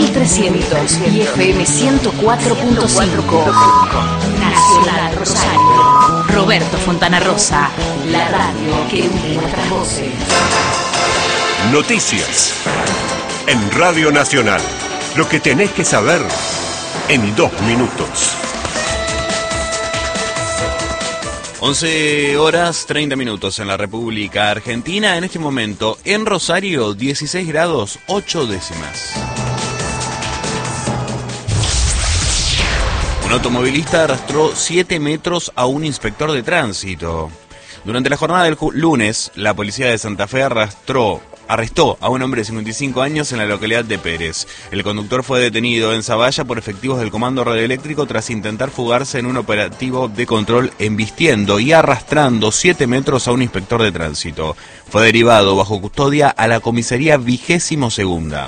1300 y FM 104.5. Nacional Rosario. Roberto Fontana Rosa, la radio que une nuestras voces. Noticias en Radio Nacional. Lo que tenés que saber en 2 minutos. 11 horas 30 minutos en la República Argentina. En este momento, en Rosario, 16 grados 8 décimas. Un automovilista arrastró 7 metros a un inspector de tránsito. Durante la jornada del lunes, la policía de Santa Fe arrestó a un hombre de 55 años en la localidad de Pérez. El conductor fue detenido en Zavalla por efectivos del Comando Radioeléctrico tras intentar fugarse en un operativo de control embistiendo y arrastrando 7 metros a un inspector de tránsito. Fue derivado bajo custodia a la comisaría 22ª.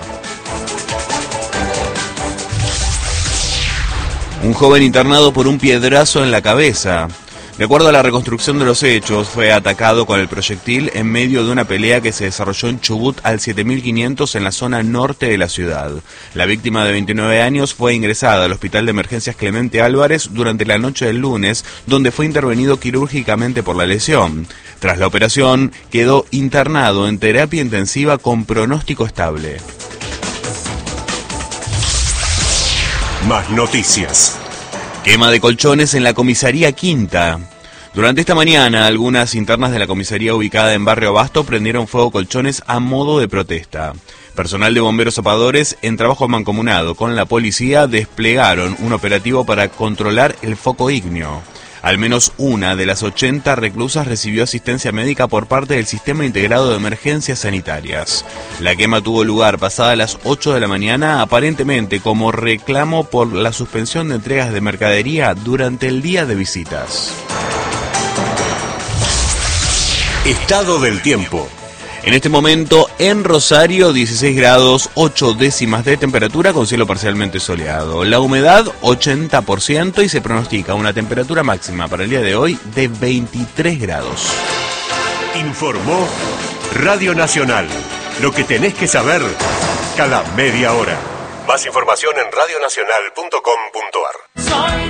Un joven internado por un piedrazo en la cabeza. De acuerdo a la reconstrucción de los hechos, fue atacado con el proyectil en medio de una pelea que se desarrolló en Chubut al 7500 en la zona norte de la ciudad. La víctima de 29 años fue ingresada al Hospital de Emergencias Clemente Álvarez durante la noche del lunes, donde fue intervenido quirúrgicamente por la lesión. Tras la operación, quedó internado en terapia intensiva con pronóstico estable. Más noticias. Quema de colchones en la comisaría Quinta. Durante esta mañana, algunas internas de la comisaría ubicada en Barrio Abasto prendieron fuego colchones a modo de protesta. Personal de bomberos zapadores, en trabajo mancomunado con la policía, desplegaron un operativo para controlar el foco ígneo. Al menos una de las 80 reclusas recibió asistencia médica por parte del Sistema Integrado de Emergencias Sanitarias. La quema tuvo lugar pasada las 8 de la mañana, aparentemente como reclamo por la suspensión de entregas de mercadería durante el día de visitas. Estado del tiempo. En este momento, en Rosario, 16 grados 8 décimas de temperatura con cielo parcialmente soleado. La humedad, 80% y se pronostica una temperatura máxima para el día de hoy de 23 grados. Informó Radio Nacional. Lo que tenés que saber cada media hora. Más información en radionacional.com.ar.